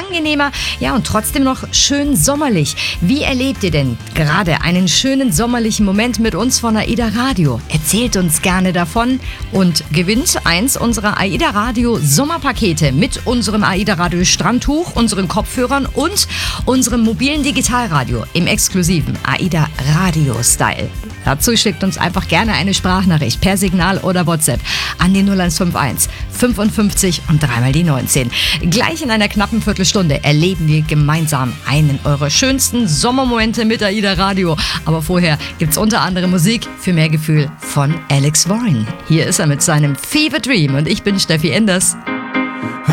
angenehmer, ja und trotzdem noch schön sommerlich. Wie erlebt ihr denn gerade einen schönen sommerlichen Moment mit uns von AIDA Radio? Erzählt uns gerne davon und gewinnt eins unserer AIDA Radio Sommerpakete mit unserem AIDA Radio Strandtuch, unseren Kopfhörern und unserem mobilen Digitalradio im exklusiven AIDA Radio Style. Dazu schickt uns einfach gerne eine Sprachnachricht per Signal oder WhatsApp an die 0151 55 und dreimal die 19. Gleich in einer knappen Viertelstunde erleben wir gemeinsam einen eurer schönsten Sommermomente mit AIDA Radio. Aber vorher gibt's unter anderem Musik für mehr Gefühl von Alex Warren. Hier ist er mit seinem Fever Dream und ich bin Steffi Enders.